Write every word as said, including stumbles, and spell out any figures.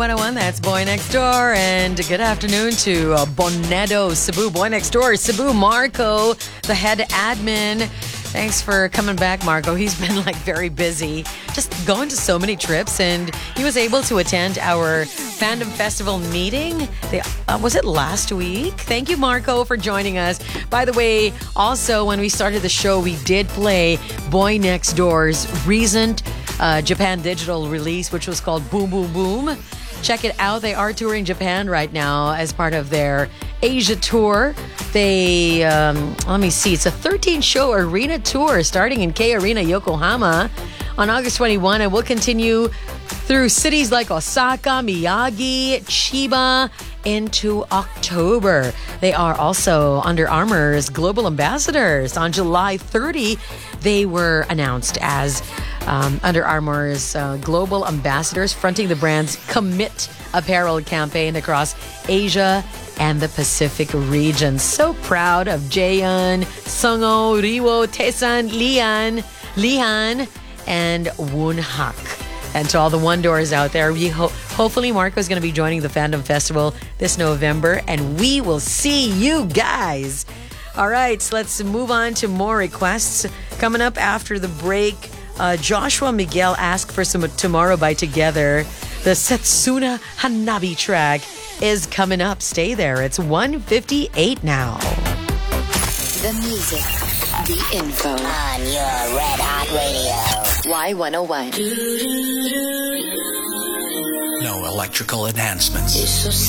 one oh one, that's Boy Next Door. And good afternoon to uh, Bonedo, Cebu. Boy Next Door, Cebu, Marco, the head admin. Thanks for coming back, Marco. He's been like very busy, just going to so many trips, and he was able to attend our Fandom Festival meeting. They, uh, was it last week? Thank you, Marco, for joining us. By the way, also, when we started the show, we did play Boy Next Door's recent uh, Japan digital release, which was called Boom Boom Boom. Check it out. They are touring Japan right now as part of their Asia tour. They, um, let me see, it's a thirteen-show arena tour starting in K Arena, Yokohama on August twenty-first, and will continue through cities like Osaka, Miyagi, Chiba into October. They are also Under Armour's global ambassadors. On July thirtieth, they were announced as um, Under Armour's uh, global ambassadors, fronting the brand's Commit apparel campaign across Asia and the Pacific region. So proud of Jaeyeon, Sungo, Riwo, Taesan, Lian, Lihan, and Woonhak. And to all the One Doors out there, we ho- hopefully Marco's going to be joining the Fandom Festival this November, and we will see you guys. All right, so let's move on to more requests. Coming up after the break, uh, Joshua Miguel asked for some Tomorrow by Together. The Setsuna Hanabi track is coming up. Stay there. It's one fifty-eight now. The music, the info. On your Red Hot Radio. Y one oh one. No electrical enhancements. Eso